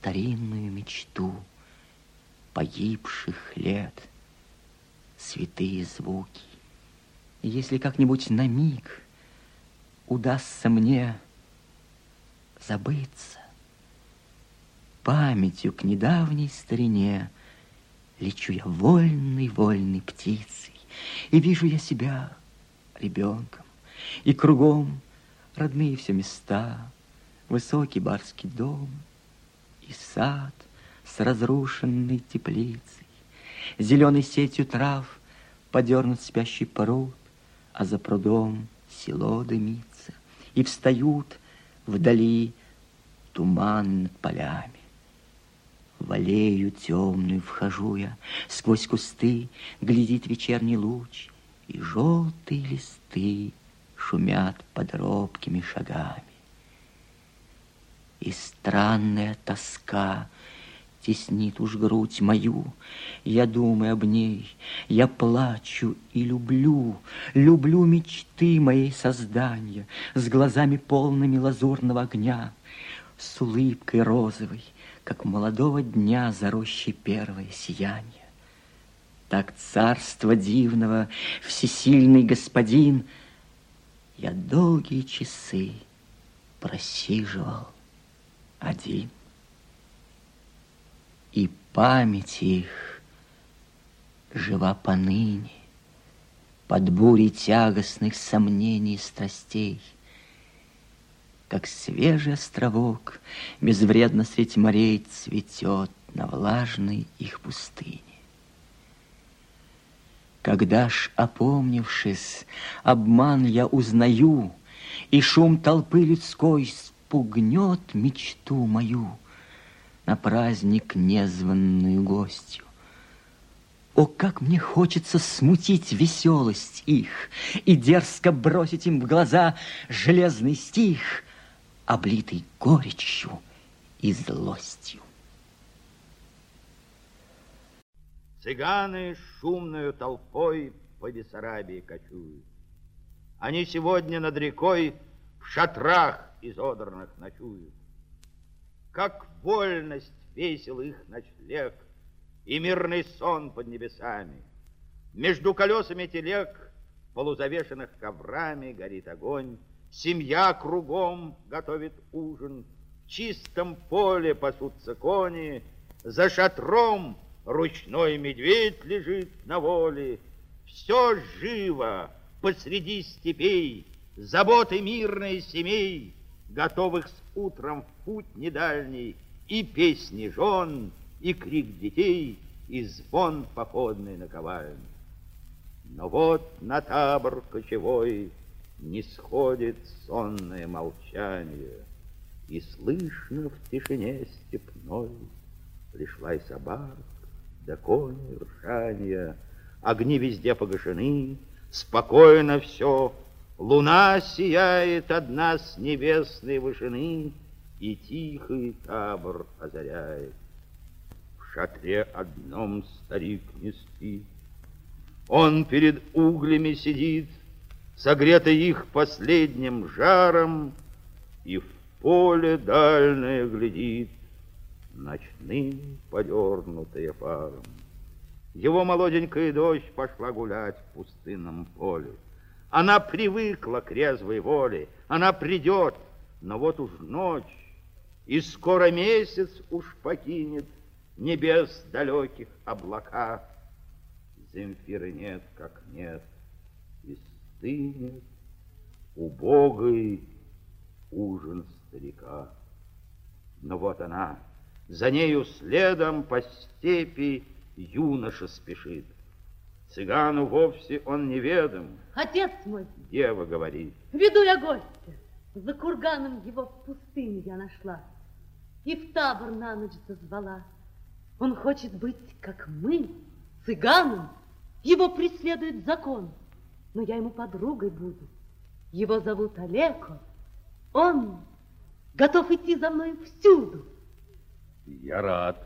старинную мечту погибших лет, святые звуки. И если как-нибудь на миг удастся мне забыться, памятью к недавней старине лечу я вольной птицей, и вижу я себя ребенком, и кругом родные все места, высокий барский дом и сад с разрушенной теплицей. Зеленой сетью трав подернут спящий пруд, а за прудом село дымится, и встают вдали туман над полями. В аллею темную вхожу я, сквозь кусты глядит вечерний луч, и желтые листы шумят под робкими шагами. И странная тоска теснит уж грудь мою. Я думаю об ней, я плачу и люблю мечты моей создания, с глазами полными лазурного огня, с улыбкой розовой, как молодого дня за рощей первое сияние. Так царство дивного, всесильный господин, я долгие часы просиживал один. И память их жива поныне под бурей тягостных сомнений и страстей, как свежий островок безвредно средь морей цветет на влажной их пустыне. Когда ж, опомнившись, обман я узнаю, и шум толпы людской спугнет мечту мою, на праздник незваную гостью. О, как мне хочется смутить веселость их и дерзко бросить им в глаза железный стих, облитый горечью и злостью. Цыганы шумную толпой по Бессарабии кочуют. Они сегодня над рекой в шатрах изодранных ночуют. Как вольность весел их ночлег и мирный сон под небесами. Между колесами телег, полузавешенных коврами, горит огонь. Семья кругом готовит ужин. В чистом поле пасутся кони. За шатром ручной медведь лежит на воле. Все живо посреди степей, заботы мирные семей, готовых с утром в путь недальний, и песни жен, и крик детей, и звон походной наковальни. Но вот на табор кочевой не сходит сонное молчание, и слышно в тишине степной лишь лай собак, да коней ржанья. Огни везде погашены, спокойно все. Луна сияет одна с небесной вышины, и тихий табор озаряет. В шатре одном старик не спит. Он перед углями сидит, согретый их последним жаром, и в поле дальнее глядит, ночным подернутое паром. Его молоденькая дочь пошла гулять в пустынном поле. Она привыкла к резвой воле, она придет, но вот уж ночь, и скоро месяц уж покинет небес далеких облака. Земфиры нет, как нет, и стынет убогий ужин старика. Но вот она, за нею следом по степи юноша спешит. Цыгану вовсе он неведом. Отец мой, дева говорит, веду я гостя. За курганом его в пустыне я нашла и в табор на ночь зазвала. Он хочет быть, как мы, цыганом. Его преследует закон, но я ему подругой буду. Его зовут Олеко. Он готов идти за мной всюду. Я рад.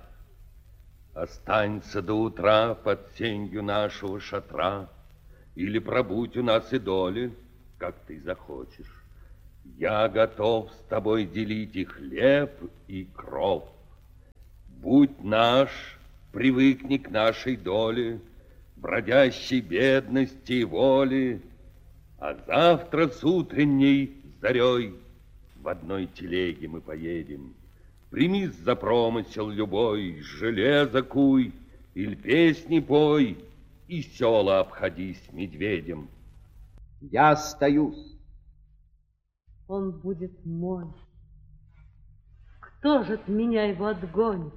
Останься до утра под тенью нашего шатра, или пробудь у нас и доли, как ты захочешь. Я готов с тобой делить и хлеб, и кров. Будь наш, привыкни к нашей доле, бродящей бедности и воли, а завтра с утренней зарей в одной телеге мы поедем. Примись за промысел любой, железо куй, или песни пой, и села обходись медведем. Я остаюсь. Он будет мой. Кто же от меня его отгонит?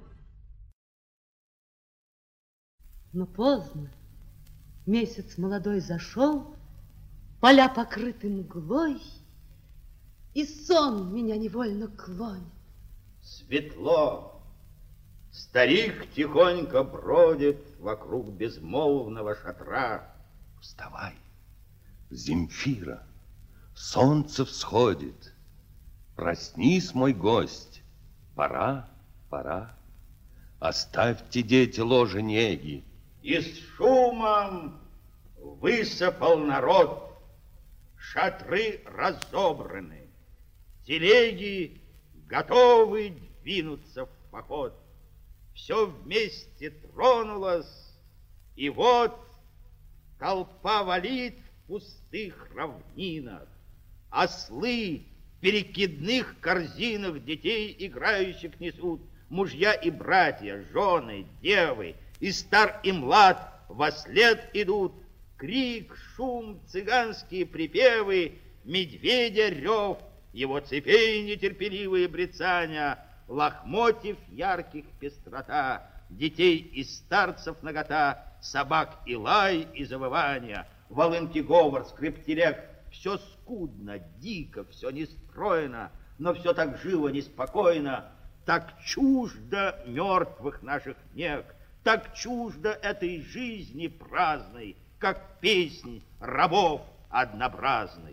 Но поздно. Месяц молодой зашел, поля покрыты мглой, и сон меня невольно клонит. Светло. Старик тихонько бродит вокруг безмолвного шатра. Вставай, Земфира, солнце всходит. Проснись, мой гость, пора, пора. Оставьте, дети, ложе неги. И с шумом высыпал народ. Шатры разобраны. Телеги готовы двинуться в поход. Все вместе тронулось, и вот толпа валит в пустых равнинах. Ослы в перекидных корзинах детей играющих несут. Мужья и братья, жены, девы, и стар и млад вослед идут. Крик, шум, цыганские припевы, медведя рев, его цепей нетерпеливые брецания, лохмотьев ярких пестрота, детей и старцев нагота, собак и лай, и завывания, волынки говор, скрип телег. Все скудно, дико, все нестройно, но все так живо, неспокойно, так чуждо мертвых наших нег, так чуждо этой жизни праздной, как песнь рабов однообразной.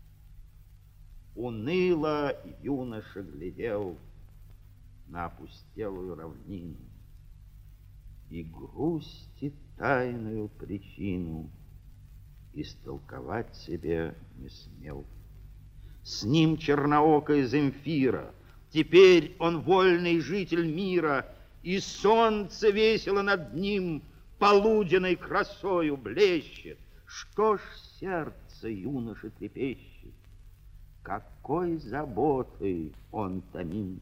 Уныло юноша глядел на опустелую равнину и грусти тайную причину истолковать себе не смел. С ним черноокая Земфира, теперь он вольный житель мира, и солнце весело над ним полуденной красою блещет. Что ж сердце юноши трепещет, какой заботой он томим.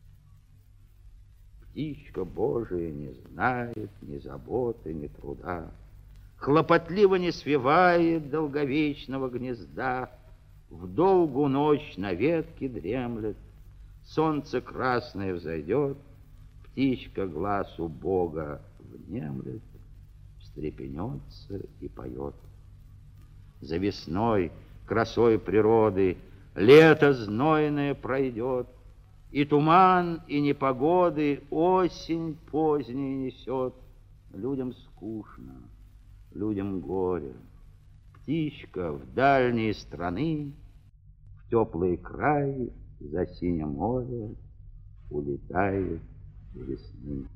Птичка Божия не знает ни заботы, ни труда, хлопотливо не свивает долговечного гнезда, в долгу ночь на ветке дремлет, солнце красное взойдет, птичка глазу Бога внемлет, встрепенется и поет. За весной, красой природы, лето знойное пройдет, и туман, и непогоды осень поздняя несет. Людям скучно, людям горе. Птичка в дальние страны, в теплые краи, за синее море улетает весны.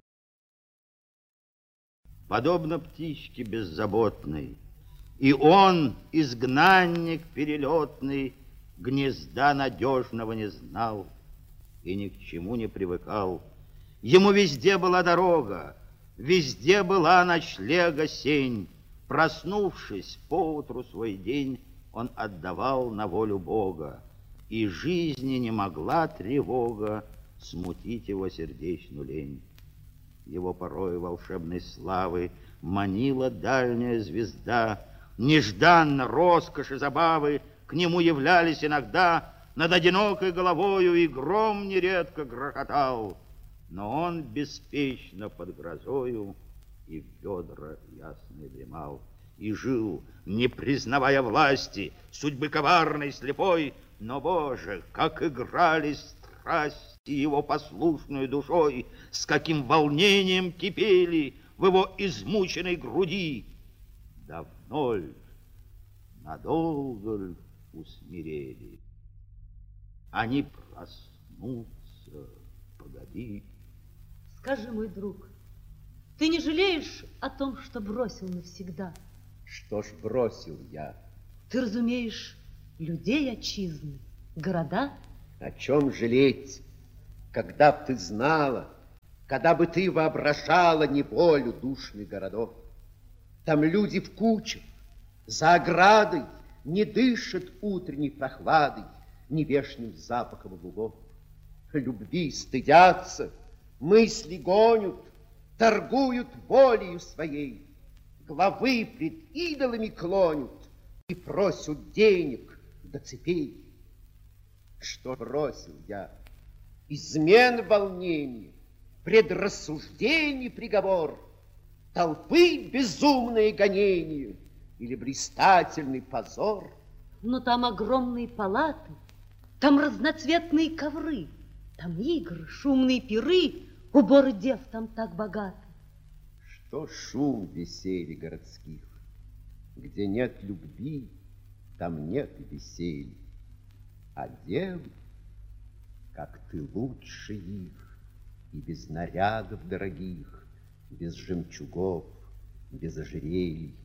Подобно птичке беззаботной, и он, изгнанник перелетный, гнезда надежного не знал и ни к чему не привыкал. Ему везде была дорога, везде была ночлега сень. Проснувшись поутру свой день, он отдавал на волю Бога, и жизни не могла тревога смутить его сердечную лень. Его порой волшебной славы манила дальняя звезда. Нежданно роскоши забавы к нему являлись иногда. Над одинокой головою и гром нередко грохотал, но он беспечно под грозою и в ведра ясный дремал, и жил, не признавая власти, судьбы коварной, слепой. Но, Боже, как играли страсти его послушной душой, с каким волнением кипели в его измученной груди. Давно ль, надолго ль усмирели? Они проснутся, погоди. Скажи, мой друг, ты не жалеешь о том, что бросил навсегда? Что ж бросил я? Ты разумеешь людей отчизны, города? О чем жалеть, когда б ты знала, когда бы ты воображала неволю душных городов. Там люди в кучах, за оградой, не дышат утренней прохладой, ни вешним запахом лугов. Любви стыдятся, мысли гонят, торгуют волею своей, главы пред идолами клонят и просят денег до цепей. Что бросил я? Измен волнений, предрассуждений приговор, толпы безумные гонения или блистательный позор? Но там огромные палаты, там разноцветные ковры, там игры, шумные пиры, уборы дев там так богаты. Что шум веселья городских? Где нет любви, там нет веселья. А дев, как ты лучше их, и без нарядов дорогих, без жемчугов, без ожерелий.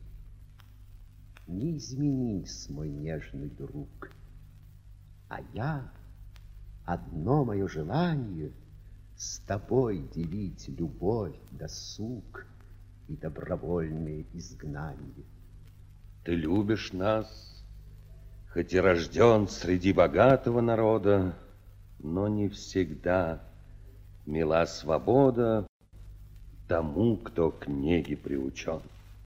Не изменись, мой нежный друг, а я, одно мое желание с тобой делить любовь, досуг и добровольное изгнание. Ты любишь нас, хоть и рожден среди богатого народа, но не всегда мила свобода тому, кто к неге приучен.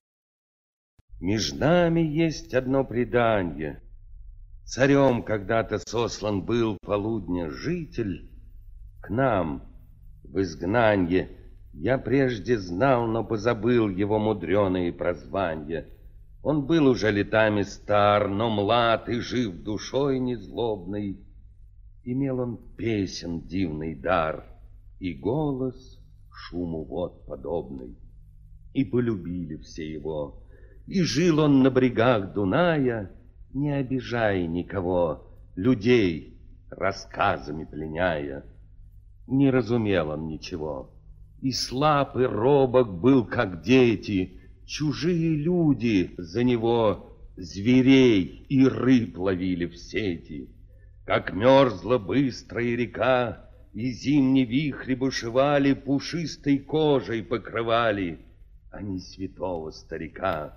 Меж нами есть одно преданье. Царем когда-то сослан был полудня житель к нам в изгнанье. Я прежде знал, но позабыл его мудреные прозванья. Он был уже летами стар, но млад и жив душой незлобной. Имел он песен дивный дар и голос шуму вод подобный. И полюбили все его. И жил он на брегах Дуная, не обижая никого, людей рассказами пленяя. Не разумел он ничего, и слаб, и робок был, как дети. Чужие люди за него зверей и рыб ловили в сети. Как мерзла быстрая река, и зимние вихри бушевали, пушистой кожей покрывали они святого старика.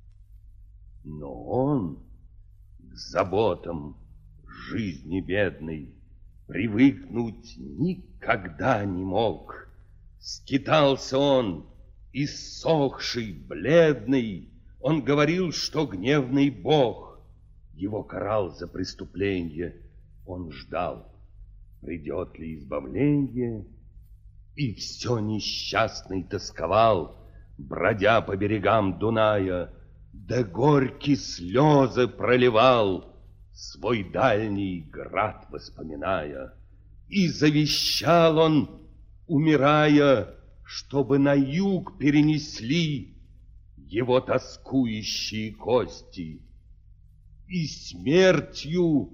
Но он к заботам жизни бедной привыкнуть никогда не мог. Скитался он, иссохший, бледный. Он говорил, что гневный Бог его карал за преступление. Он ждал, придет ли избавление, и все несчастный тосковал, бродя по берегам Дуная, да горькие слезы проливал, свой дальний град воспоминая. И завещал он, умирая, чтобы на юг перенесли его тоскующие кости. И смертью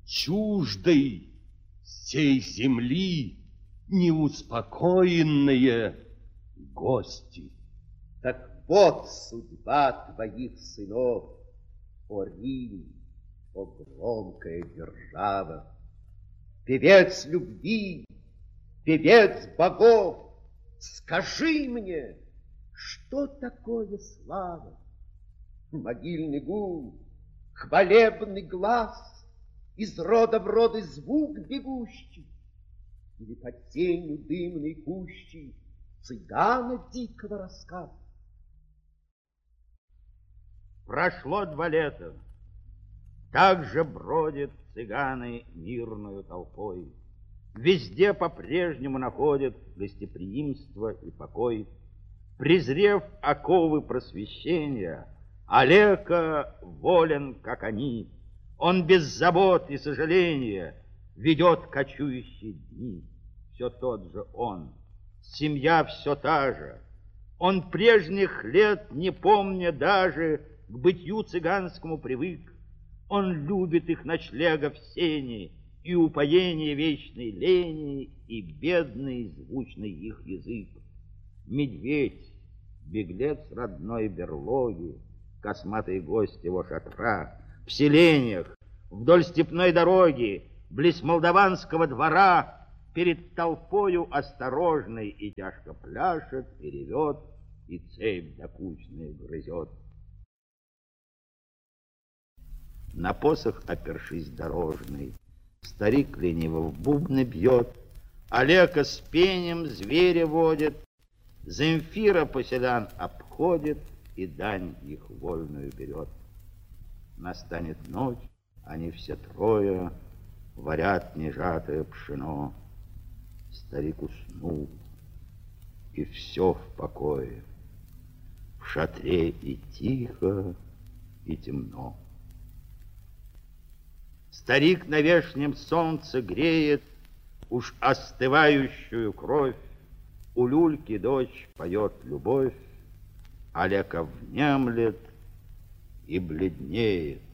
чуждой сей земли неуспокоенные гости. Так вот судьба твоих сынов, о Рим, о громкая держава. Певец любви, певец богов, скажи мне, что такое слава? Могильный гул, хвалебный глаз, из рода в роды звук бегущий, или под тенью дымной кущи цыгана дикого рассказ? Прошло 2 лета. Так же бродят цыганы мирную толпой. Везде по-прежнему находят гостеприимство и покой. Презрев оковы просвещения, Олега волен, как они. Он без забот и сожаления ведет кочующие дни. Все тот же он, семья все та же. Он прежних лет, не помня даже, к бытию цыганскому привык. Он любит их ночлега в сене и упоение вечной лени и бедный звучный их язык. Медведь, беглец родной берлоги, косматый гость его шатра, в селениях, вдоль степной дороги, близ молдаванского двора, перед толпою осторожной и тяжко пляшет, и ревет, и цепь докучную грызет. На посох, опершись дорожный, старик лениво в бубны бьет, Олега с пенем зверя водит, Земфира поселян обходит и дань их вольную берет. Настанет ночь, они все трое варят нежатое пшено. Старик уснул, и все в покое. В шатре и тихо, и темно. Старик на вешнем солнце греет уж остывающую кровь. У люльки дочь поет любовь, Олега внемлет и бледнеет.